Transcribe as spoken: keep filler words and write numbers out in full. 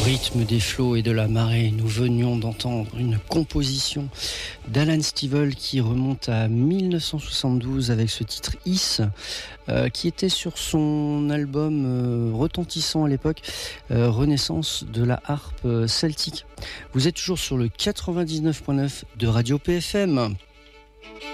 rythme des flots et de la marée, nous venions d'entendre une composition d'Alan Stivell qui remonte à mille neuf cent soixante-douze avec ce titre Is, euh, qui était sur son album euh, retentissant à l'époque, euh, Renaissance de la harpe celtique. Vous êtes toujours sur le quatre-vingt-dix-neuf virgule neuf de Radio P F M.